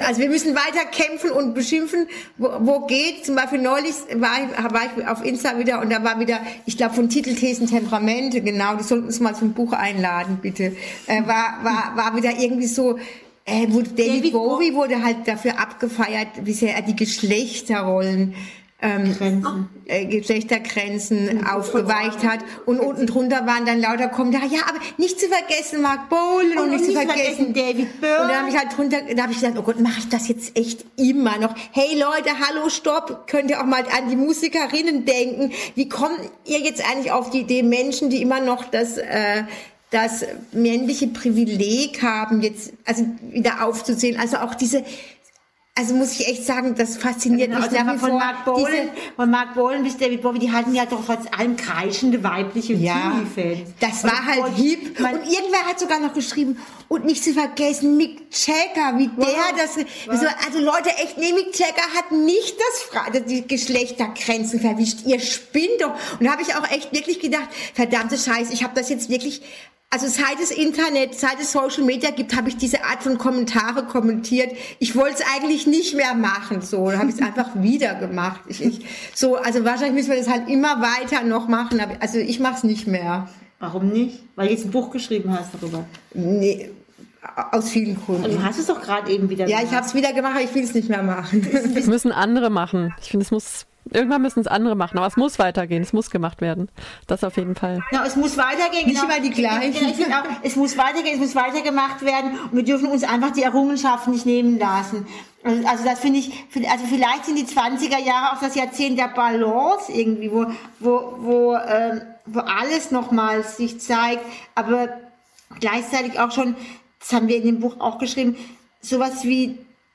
Also wir müssen weiter kämpfen und beschimpfen, wo geht. Zum Beispiel neulich war ich auf Insta wieder und da war wieder, ich glaube von Titelthesen Temperamente, genau, die sollten uns mal zum Buch einladen, bitte. War wieder irgendwie so, David Bowie wurde halt dafür abgefeiert, wie sehr er die Geschlechterrollen Geschlechtergrenzen aufgeweicht hat. Und unten drunter waren dann lauter Kommentare, ja, aber nicht zu vergessen Mark Bolan und nicht zu vergessen David Byrne. Und dann habe ich halt da habe ich gedacht, oh Gott, mache ich das jetzt echt immer noch? Hey Leute, hallo, stopp, könnt ihr auch mal an die Musikerinnen denken? Wie kommt ihr jetzt eigentlich auf die Idee, Menschen, die immer noch das männliche Privileg haben, jetzt also wieder aufzuzählen? Also auch also muss ich echt sagen, das fasziniert mich nach wie vor. Von Mark Bolan bis David Bowie, die hatten ja doch trotz allem kreischende weibliche Teenie-Fans. Das war halt hip. Und irgendwer hat sogar noch geschrieben, und nicht zu vergessen, Mick Jagger, wie also Leute, echt, Mick Jagger hat nicht die Geschlechtergrenzen verwischt. Ihr spinnt doch. Und da habe ich auch echt wirklich gedacht, verdammte Scheiße, ich habe das jetzt wirklich... Also seit es Internet, seit es Social Media gibt, habe ich diese Art von Kommentare kommentiert. Ich wollte es eigentlich nicht mehr machen, so. Dann habe ich es einfach wieder gemacht. Also wahrscheinlich müssen wir das halt immer weiter noch machen. Also ich mache es nicht mehr. Warum nicht? Weil du jetzt ein Buch geschrieben hast darüber. Nee, aus vielen Gründen. Also du hast es doch gerade eben wieder gemacht. Ja, ich habe es wieder gemacht, aber ich will es nicht mehr machen. Das müssen andere machen. Ich finde, irgendwann müssen es andere machen, aber es muss weitergehen, es muss gemacht werden. Das auf jeden Fall. Ja, es muss weitergehen. Nicht immer die gleichen. Ich finde auch, es muss weitergehen, es muss weitergemacht werden und wir dürfen uns einfach die Errungenschaften nicht nehmen lassen. Also das finde ich, also vielleicht sind die 20er Jahre auch das Jahrzehnt der Balance irgendwie, wo alles nochmals sich zeigt, aber gleichzeitig auch schon, das haben wir in dem Buch auch geschrieben, sowas wie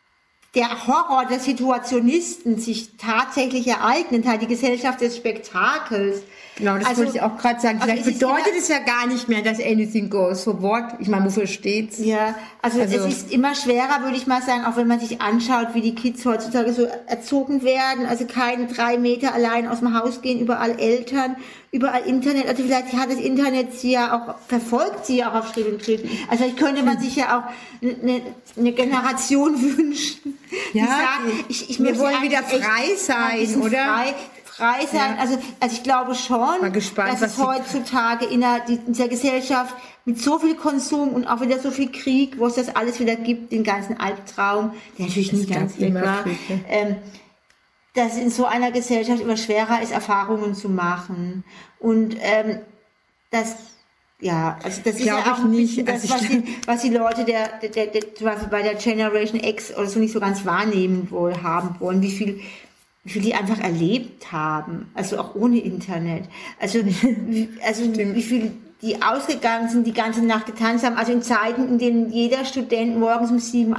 der Horror der Situationisten sich tatsächlich ereignet hat, die Gesellschaft des Spektakels. Genau, das wollte ich auch gerade sagen. Vielleicht bedeutet es ja gar nicht mehr, dass anything goes for what. Ich meine, wofür steht's? Ja, also es ist immer schwerer, würde ich mal sagen, auch wenn man sich anschaut, wie die Kids heutzutage so erzogen werden. Also keine 3 Meter allein aus dem Haus gehen, überall Eltern, überall Internet. Also vielleicht hat das Internet verfolgt sie ja auch auf Schritt und Schritt. Also vielleicht könnte man sich ja auch eine Generation wünschen, die sagt, wir wollen wieder frei sein, oder? Frei sein. Ja. Also ich glaube schon, gespannt, dass es heutzutage in dieser Gesellschaft mit so viel Konsum und auch wieder so viel Krieg, wo es das alles wieder gibt, den ganzen Albtraum, der natürlich nicht ganz weg war, dass in so einer Gesellschaft immer schwerer ist, Erfahrungen zu machen. Und das ist ja auch nicht das, was die Leute zum Beispiel bei der Generation X oder so nicht so ganz wahrnehmen haben wollen, wie viel die einfach erlebt haben, also auch ohne Internet. Also wie viel die ausgegangen sind, die ganze Nacht getanzt haben, also in Zeiten, in denen jeder Student morgens um 7